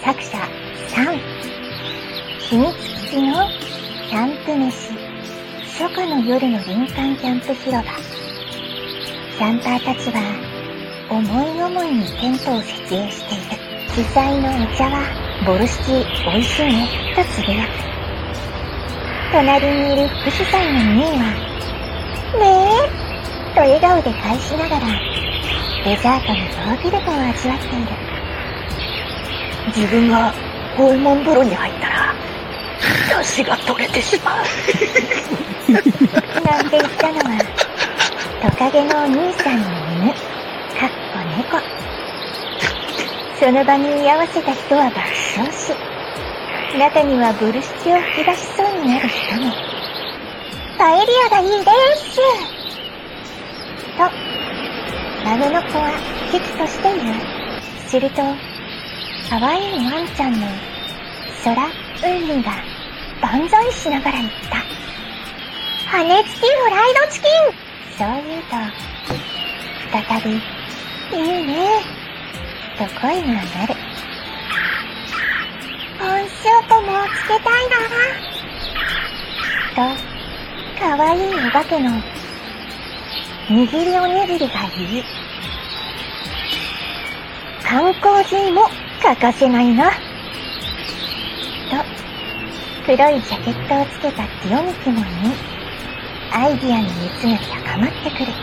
作者3、秘密基地のキャンプ飯。初夏の夜の林間キャンプ広場。キャンパーたちは思い思いにテントを設営している。主催のお茶はボルシチ美味しいねとつぶやく。隣にいる副主催のミーはねえと笑顔で返しながらデザートのヨーグルトを味わっている。 自分がホルモン風呂に入ったら出汁が取れてしまうなんて言ったのはトカゲのお兄さんの犬猫。その場に居合わせた人は爆笑し、中にはボルシチを吹き出しそうになる人も。パエリアがいいですと孫の子は喜々としている。すると可愛いワンちゃんの空海が万歳しながら言った。羽付きフライドチキン。そう言うと再びいいねと声が鳴る。温州湖もつけたいなと可愛いお化けの握りおにぎりが言い、観光人も欠かせないなと黒いジャケットをつけたティオミキも言い、アイディアの熱が高まってくる。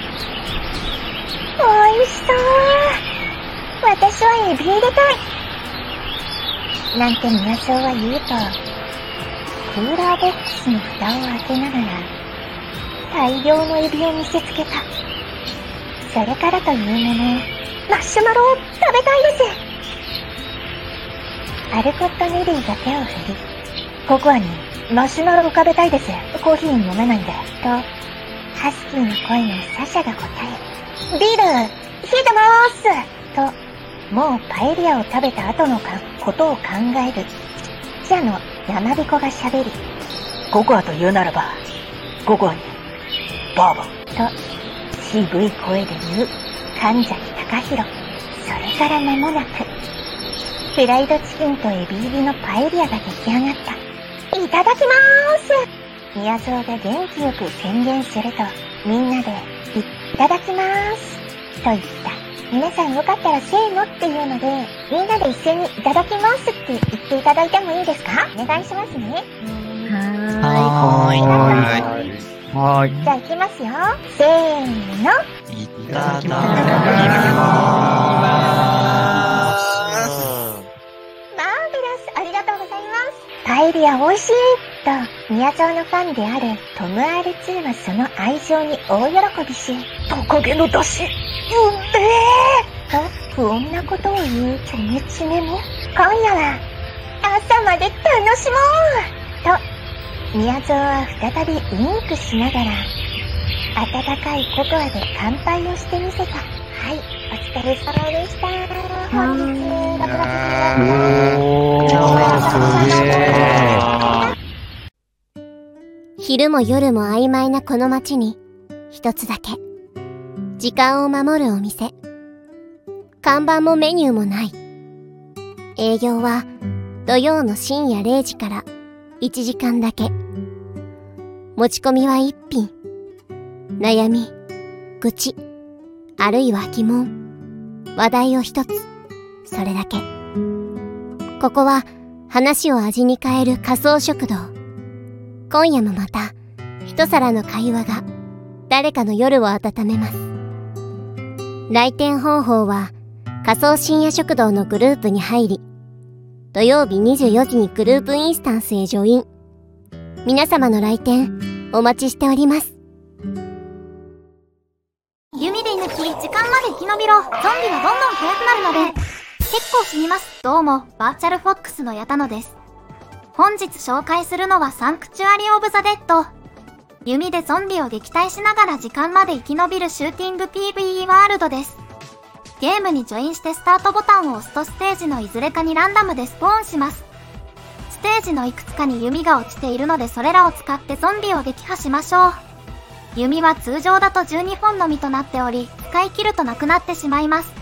おいしそう。私はエビ入れたいなんて宮荘は言うと、クーラーボックスの蓋を開けながら大量のエビを見せつけた。それからというもの、マッシュマロを食べたいです。アルコットネリーが手を振り、ココアにマシュマロを食べたいです。コーヒー飲めないんで。と、ハスキーの声のサシャが答え。ビール、冷えてまーすと、もうパエリアを食べた後のことを考える。記者の山彦が喋り。 ココアと言うならば、ココアに、バーボン。 と、渋い声で言う、神崎隆弘。それから間もなく、フライドチキンとエビ入りのパエリアが出来上がった。いただきまーす。宮蔵が元気よく宣言すると、みんなで、いただきまーす。と言った。皆さんよかったらせーのっていうので、みんなで一斉にいただきますって言っていただいてもいいですか？お願いしますね。 はーい。 じゃあ行きますよ。せーの。 いただきまーす。 マーベラス、ありがとうございます。パエリア美味しいと、宮沢のファンであるトム R2 はその愛情に大喜びし、 トカゲの出汁、うめと不穏なことを言うチョメチメも、今夜は朝まで楽しもうと、宮沢は再びウインクしながら、温かいココアで乾杯をしてみせた。はい、お疲れ様でした。本日、 昼も夜も曖昧なこの街に、一つだけ、時間を守るお店。看板もメニューもない。営業は土曜の深夜0時から1時間だけ。持ち込みは1品。悩み、愚痴、あるいは疑問、話題を一つ。それだけ。ここは話を味に変える仮想食堂。今夜もまた一皿の会話が誰かの夜を温めます。来店方法は仮想深夜食堂のグループに入り、土曜日24時にグループインスタンスへジョイン。皆様の来店お待ちしております。 弓で抜き、時間まで生き延びろ。ゾンビがどんどん速くなるので結構死にます。どうも、バーチャルフォックスの矢田野です。本日紹介するのはサンクチュアリオブザデッド。弓でゾンビを撃退しながら時間まで生き延びるシューティング PVE ワールドです。ゲームにジョインしてスタートボタンを押すとステージのいずれかにランダムでスポーンします。ステージのいくつかに弓が落ちているのでそれらを使ってゾンビを撃破しましょう。弓は通常だと12本のみとなっており、使い切るとなくなってしまいます。